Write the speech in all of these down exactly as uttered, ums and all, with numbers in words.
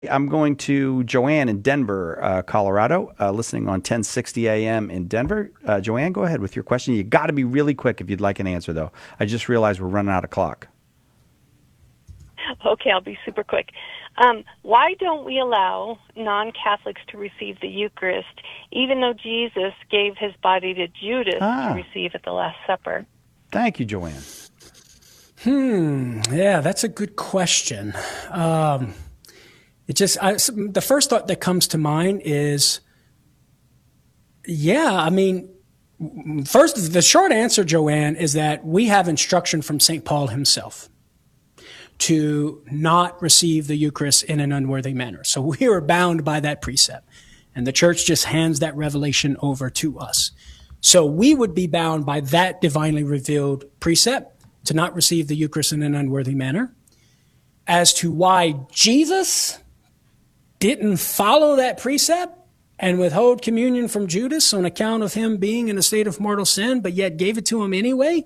I'm going to Joanne in Denver, uh, Colorado, uh, listening on ten sixty A M in Denver. Uh, Joanne, go ahead with your question. You got to be really quick if you'd like an answer, though. I just realized we're running out of clock. Okay, I'll be super quick. Um, why don't we allow non-Catholics to receive the Eucharist, even though Jesus gave his body to Judas ah. to receive at the Last Supper? Thank you, Joanne. Hmm. Yeah, that's a good question. Um, it just I, the first thought that comes to mind is, yeah, I mean, first, the short answer, Joanne, is that we have instruction from Saint Paul himself to not receive the Eucharist in an unworthy manner. So we are bound by that precept. And the church just hands that revelation over to us. So we would be bound by that divinely revealed precept to not receive the Eucharist in an unworthy manner. As to why Jesus didn't follow that precept and withhold communion from Judas on account of him being in a state of mortal sin, but yet gave it to him anyway,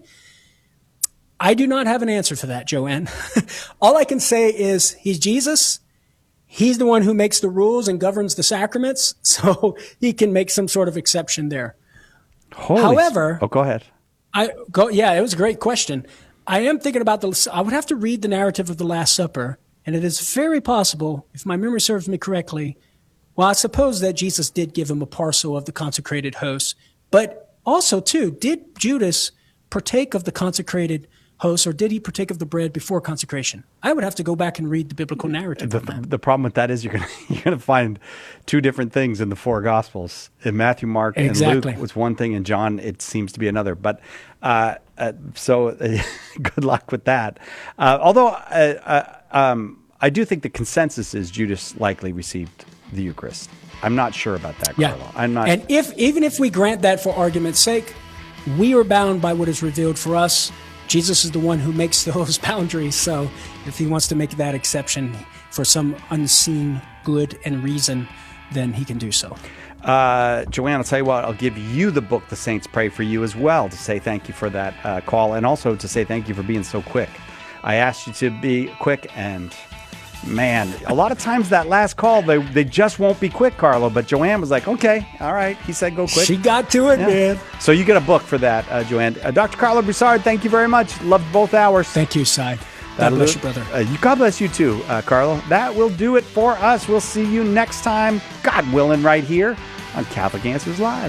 I do not have an answer for that, Joanne. All I can say is he's Jesus. He's the one who makes the rules and governs the sacraments, so he can make some sort of exception there. Holy However, oh, go ahead. I go. Yeah, it was a great question. I am thinking about the. I would have to read the narrative of the Last Supper, and it is very possible, if my memory serves me correctly. Well, I suppose that Jesus did give him a parcel of the consecrated host, but also too, did Judas partake of the consecrated host, or did he partake of the bread before consecration? I would have to go back and read the biblical narrative. The, on that. the problem with that is you're going you're going to find two different things in the four Gospels. In Matthew, Mark, exactly. and Luke, it's one thing, and John, it seems to be another. But uh, uh, so uh, good luck with that. Uh, although uh, uh, um, I do think the consensus is Judas likely received the Eucharist. I'm not sure about that, yeah. Carlo. I'm not. And if even if we grant that for argument's sake, we are bound by what is revealed for us. Jesus is the one who makes those boundaries. So if he wants to make that exception for some unseen good and reason, then he can do so. Uh, Joanne, I'll tell you what, I'll give you the book, The Saints Pray for You, as well, to say thank you for that uh, call, and also to say thank you for being so quick. I asked you to be quick, and man, a lot of times that last call, they they just won't be quick, Carlo. But Joanne was like, okay, all right. He said go quick. She got to it, yeah. man. So you get a book for that, uh, Joanne. Uh, Doctor Carlo Broussard, thank you very much. Loved both hours. Thank you, Cy. God That'll bless do, you, brother. Uh, you, God bless you too, uh, Carlo. That will do it for us. We'll see you next time, God willing, right here on Catholic Answers Live.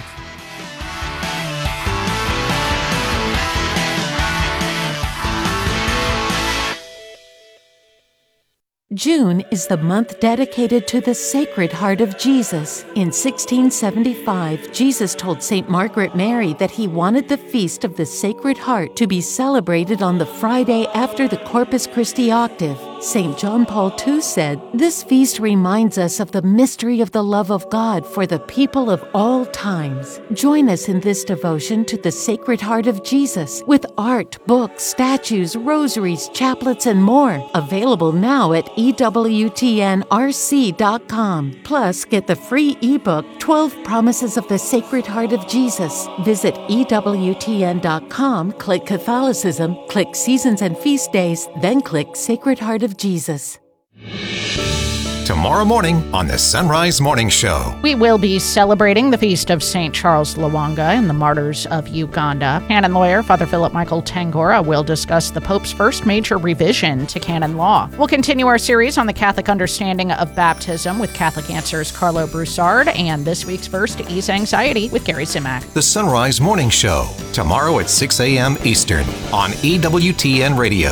June is the month dedicated to the Sacred Heart of Jesus. In sixteen seventy-five, Jesus told Saint Margaret Mary that he wanted the Feast of the Sacred Heart to be celebrated on the Friday after the Corpus Christi octave. Saint John Paul the Second said, "This feast reminds us of the mystery of the love of God for the people of all times." Join us in this devotion to the Sacred Heart of Jesus with art, books, statues, rosaries, chaplets, and more. Available now at E W T N R C dot com. Plus, get the free ebook, twelve Promises of the Sacred Heart of Jesus. Visit E W T N dot com, click Catholicism, click Seasons and Feast Days, then click Sacred Heart of Jesus. Tomorrow morning on the Sunrise Morning Show. We will be celebrating the feast of Saint Charles Lwanga and the Martyrs of Uganda. Canon lawyer Father Philip Michael Tangora will discuss the Pope's first major revision to canon law. We'll continue our series on the Catholic understanding of baptism with Catholic Answers Carlo Broussard, and this week's verse to ease anxiety with Gary Zimak. The Sunrise Morning Show, tomorrow at six a.m. Eastern on E W T N Radio.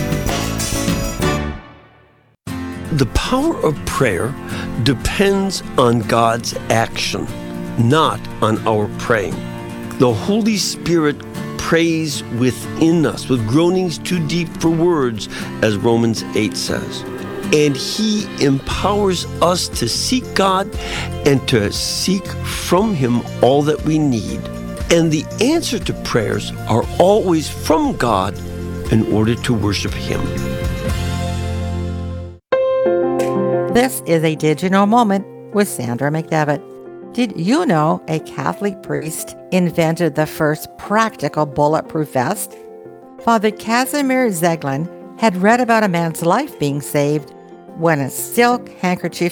The power of prayer depends on God's action, not on our praying. The Holy Spirit prays within us with groanings too deep for words, as Romans eight says. And He empowers us to seek God and to seek from Him all that we need. And the answer to prayers are always from God in order to worship Him. This is a Did You Know moment with Sandra McDevitt. Did you know a Catholic priest invented the first practical bulletproof vest? Father Casimir Zeglin had read about a man's life being saved when a silk handkerchief